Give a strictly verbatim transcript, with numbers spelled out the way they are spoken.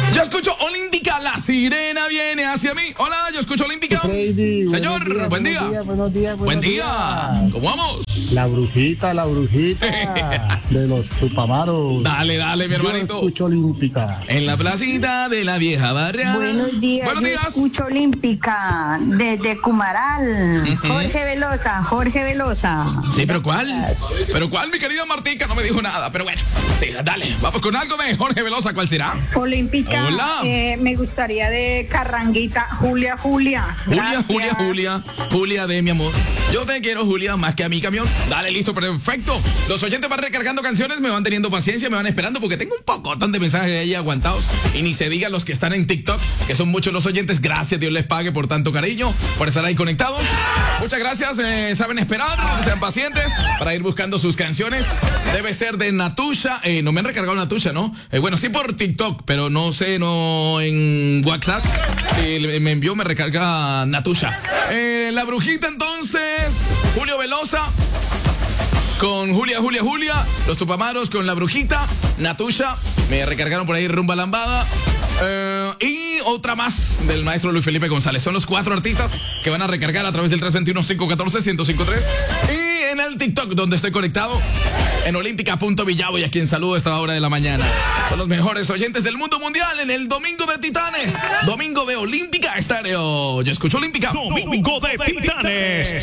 Yo escucho Olímpica, la sirena viene hacia mí. Hola, yo escucho Olímpica. Freddy, Señor, buenos buen día. días, buenos días, buenos Buen días. día. ¿Cómo vamos? La brujita, la brujita de los Tupamaros. Dale, dale, mi Yo hermanito. escucho Olímpica. En la placita de la vieja barriada. Buenos días, Buenos yo días. escucho Olímpica desde Cumaral. Ujú. Jorge Velosa, Jorge Velosa. Sí, pero ¿cuál? ¿Pero cuál, mi querida Martica? No me dijo nada, pero bueno. Sí, dale, vamos con algo de Jorge Velosa. ¿Cuál será? Olímpica, Hola. eh, me gustaría de Carranguita, Julia, Julia. Julia, Gracias. Julia, Julia, Julia de mi amor. Yo te quiero, Julia, más que a mi camión. Dale, listo, perfecto. Los oyentes van recargando canciones, me van teniendo paciencia, me van esperando porque tengo un pocotón de mensajes ahí aguantados. Y ni se digan los que están en TikTok, que son muchos los oyentes. Gracias, Dios les pague por tanto cariño, por estar ahí conectados. Muchas gracias, eh, saben esperar, sean pacientes para ir buscando sus canciones. Debe ser de Natusha. Eh, no me han recargado Natusha, ¿no? Eh, bueno, sí por TikTok, pero no sé, no en WhatsApp. Si me envió, me recarga Natusha. Eh, la brujita entonces, Julio Velosa. Con Julia, Julia, Julia, los Tupamaros con la brujita, Natusha, me recargaron por ahí Rumba Lambada. Eh, y otra más del maestro Luis Felipe González. Son los cuatro artistas que van a recargar a través del tres dos uno, cinco uno cuatro, uno cero cinco tres. Y en el TikTok, donde estoy conectado, en olímpica punto villavo, y a quien saludo a esta hora de la mañana. Son los mejores oyentes del mundo mundial en el Domingo de Titanes. Domingo de Olímpica Estéreo. Yo escucho Olímpica. Domingo de Titanes.